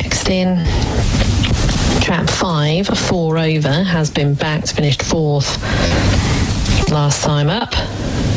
Next in trap 5, 4 over, has been backed, finished 4th last time up.